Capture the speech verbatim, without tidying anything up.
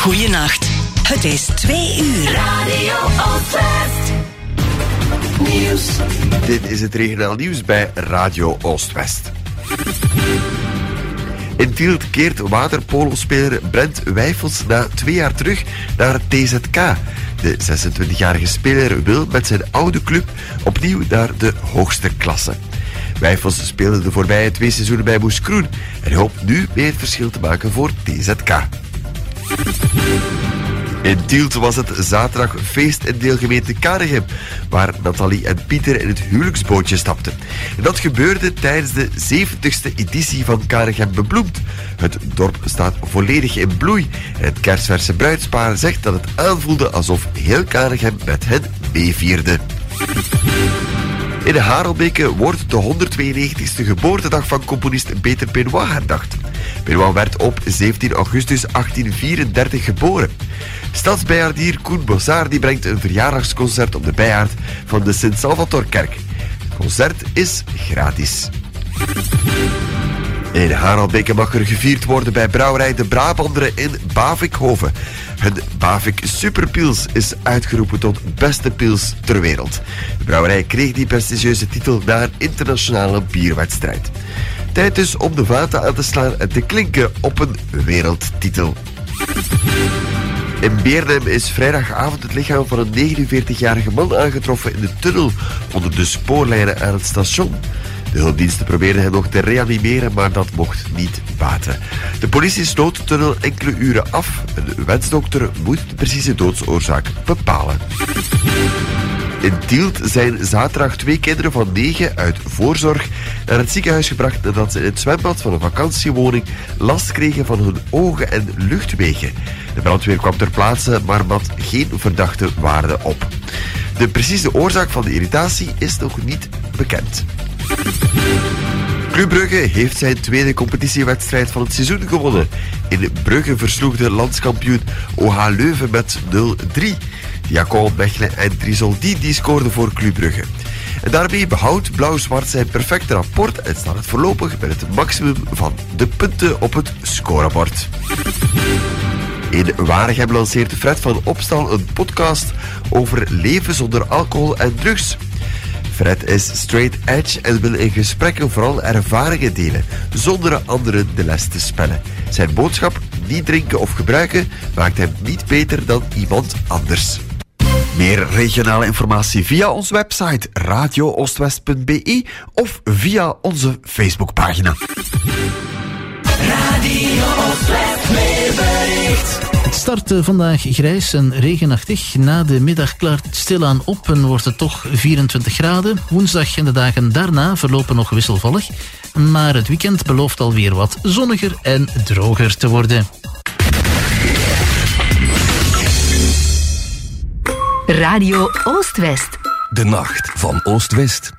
Goeienacht. Het is twee uur. Radio Oost-West. Nieuws. Dit is het regionaal nieuws bij Radio Oost-West. In Tielt keert waterpolospeler Brent Wijfels na twee jaar terug naar het T Z K. De zesentwintigjarige speler wil met zijn oude club opnieuw naar de hoogste klasse. Wijfels speelde de voorbije twee seizoenen bij Moeskroen en hoopt nu mee het verschil te maken voor T Z K. In Tielt was het zaterdag feest in deelgemeente Karegem, waar Nathalie en Pieter in het huwelijksbootje stapten. En dat gebeurde tijdens de zeventigste editie van Karegem Bebloemd. Het dorp staat volledig in bloei en het kerstverse bruidspaar zegt dat het aanvoelde alsof heel Karegem met hen meevierde. In Harelbeke wordt de honderdtweeënnegentigste geboortedag van componist Peter Benoit herdacht. Benoit werd op zeventien augustus achttien vierendertig geboren. Stadsbijaardier Koen Bossaar die brengt een verjaardagsconcert op de bijaard van de Sint-Salvatorkerk. Het concert is gratis. In Harelbeke mag er gevierd worden bij brouwerij De Brabanderen in Bavikhoven. Hun Bavik Superpils is uitgeroepen tot beste pils ter wereld. De brouwerij kreeg die prestigieuze titel na een internationale bierwedstrijd. Tijd dus om de vaten aan te slaan en te klinken op een wereldtitel. In Beernem is vrijdagavond het lichaam van een negenenveertigjarige man aangetroffen in de tunnel onder de spoorlijnen aan het station. De hulpdiensten probeerden hem nog te reanimeren, maar dat mocht niet baten. De politie sloot de tunnel enkele uren af. Een wensdokter moet de precieze doodsoorzaak bepalen. In Tielt zijn zaterdag twee kinderen van negen uit voorzorg naar het ziekenhuis gebracht nadat ze in het zwembad van een vakantiewoning last kregen van hun ogen en luchtwegen. De brandweer kwam ter plaatse, maar mat geen verdachte waarde op. De precieze oorzaak van de irritatie is nog niet bekend. Club Brugge heeft zijn tweede competitiewedstrijd van het seizoen gewonnen. In Brugge versloeg de landskampioen O H Leuven met nul drie. Jacob Mechelen en Trisoldi die scoorden voor Club Brugge. En daarmee behoudt Blauw-Zwart zijn perfecte rapport en staat het voorlopig met het maximum van de punten op het scorebord. In Waregem lanceert Fred van Opstal een podcast over leven zonder alcohol en drugs. Fred is straight edge en wil in gesprekken vooral ervaringen delen, zonder anderen de les te spellen. Zijn boodschap, niet drinken of gebruiken, maakt hem niet beter dan iemand anders. Meer regionale informatie via onze website radio oostwest punt b e of via onze Facebookpagina. Radio Oost-West weerbericht. Het start vandaag grijs en regenachtig. Na de middag klaart het stilaan op en wordt het toch vierentwintig graden. Woensdag en de dagen daarna verlopen nog wisselvallig. Maar het weekend belooft alweer wat zonniger en droger te worden. Radio Oost-West. De nacht van Oost-West.